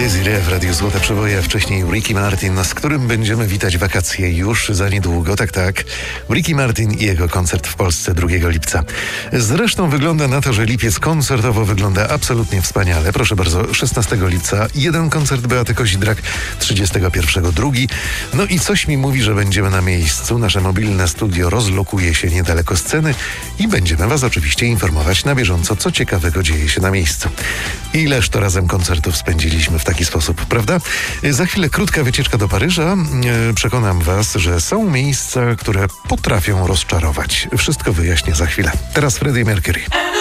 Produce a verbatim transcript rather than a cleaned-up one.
Desiree w Radiu Złote Przeboje, a wcześniej Ricky Martin, z którym będziemy witać wakacje już za niedługo. Tak, tak. Ricky Martin i jego koncert w Polsce drugiego lipca. Zresztą wygląda na to, że lipiec koncertowo wygląda absolutnie wspaniale. Proszę bardzo, szesnastego lipca jeden koncert Beaty Kozidrak, trzydziestego pierwszego drugi. No i coś mi mówi, że będziemy na miejscu. Nasze mobilne studio rozlokuje się niedaleko sceny i będziemy was oczywiście informować na bieżąco, co ciekawego dzieje się na miejscu. Ileż to razem koncertów spędziliśmy w taki sposób, prawda? Za chwilę krótka wycieczka do Paryża. Przekonam was, że są miejsca, które potrafią rozczarować. Wszystko wyjaśnię za chwilę. Teraz Freddie Mercury.